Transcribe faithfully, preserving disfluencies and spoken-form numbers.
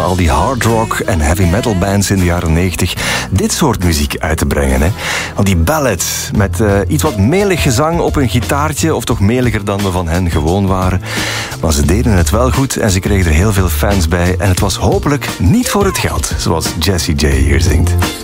al die hard rock en heavy metal bands in de jaren negentig dit soort muziek uit te brengen. Hè? Want die ballads met uh, iets wat melig gezang op een gitaartje, of toch meliger dan we van hen gewoon waren. Maar ze deden het wel goed en ze kregen er heel veel fans bij. En het was hopelijk niet voor het geld, zoals Jessie J hier zingt.